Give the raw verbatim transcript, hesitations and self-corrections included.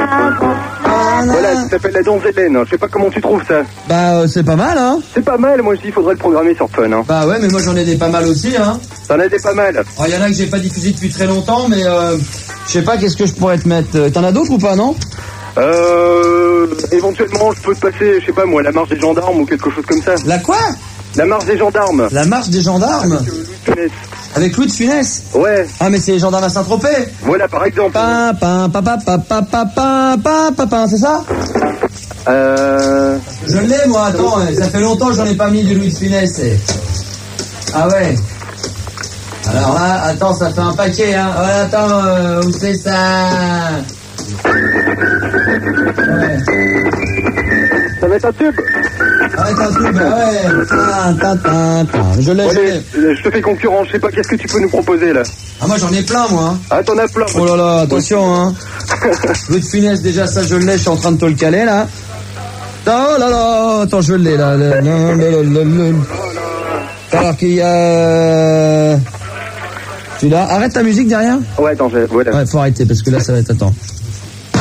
Voilà, ça s'appelle la donzellenne. Je sais pas comment tu trouves ça. Bah, euh, c'est pas mal, hein. C'est pas mal, moi je dis, il faudrait le programmer sur Fun, hein. Bah ouais, mais moi j'en ai des pas mal aussi, hein. T'en as des pas mal. Oh, il y en a que j'ai pas diffusé depuis très longtemps, mais euh, je sais pas qu'est-ce que je pourrais te mettre. Euh, T'en as d'autres ou pas, non? Euh, éventuellement, je peux te passer, je sais pas moi, la marche des gendarmes ou quelque chose comme ça. La quoi? La marche des gendarmes. La marche des gendarmes? Avec, euh, Louis de Funès. Avec Louis de Funès? Ouais. Ah, mais c'est les gendarmes à Saint-Tropez. Voilà, par exemple. Pa, pa, pa, pa, pa, pa, pa, pa, pa, pa, pa, c'est ça? Euh... Je l'ai, moi, attends, ça fait longtemps que j'en ai pas mis du Louis de Funès. Et... Ah ouais. Alors là, attends, ça fait un paquet, hein. Oh, attends, euh, où c'est ça? Ouais. Ça va être un tube. Ah ouais, t'as un truc, bah ouais. Tin, tin, tin, tin. Je l'ai, je Allez, l'ai. je te fais concurrence, je sais pas, qu'est-ce que tu peux nous proposer là? Ah, moi j'en ai plein, moi. Hein. Ah, t'en as plein. Oh là là, attention, hein. Louis de Funès, déjà, ça je l'ai, je suis en train de te le caler, là. Oh là là, attends, je l'ai, là. Le, le, le, le, le. Alors qu'il y a... Tu l'as? Arrête ta musique derrière? Ouais, attends, je... voilà. Ouais, faut arrêter, parce que là, ça va être... Attends.